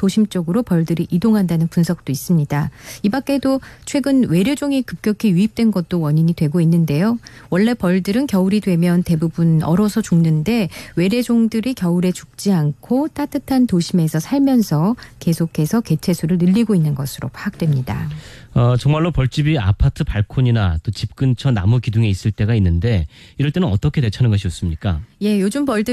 도심 쪽으로 벌들이 이동한다는 분석도 있습니다. 이 밖에도 최근 외래종이 급격히 유입된 것도 원인이 되고 있는데요. 원래 벌들은 겨울이 되면 대부분 얼어서 죽는데 외래종들이 겨울에 죽지 않고 따뜻한 도심에서 살면서 계속해서 개체수를 늘리고 있는 것으로 파악됩니다. 정말로 벌집이 아파트 발코니나 또 집 근처 나무 기둥에 있을 때가 있는데 이럴 때는 어떻게 대처하는 것이 좋습니까? 예, 요즘 벌들